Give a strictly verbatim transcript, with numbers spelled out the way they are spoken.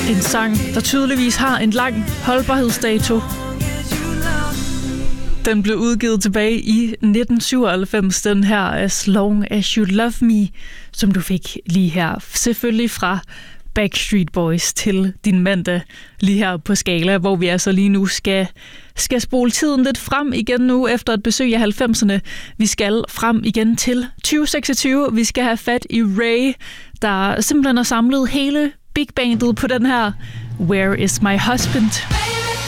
En sang, der tydeligvis har en lang holdbarhedsdato. Den blev udgivet tilbage i nitten syvoghalvfems, den her As Long As You Love Me, som du fik lige her. Selvfølgelig fra Backstreet Boys til din mandag lige her på Skala, hvor vi altså lige nu skal, skal spole tiden lidt frem igen nu efter et besøg af halvfemserne. Vi skal frem igen til tyve seksogtyve. Vi skal have fat i Ray, der simpelthen har samlet hele big bandet på den her Where Is My Husband?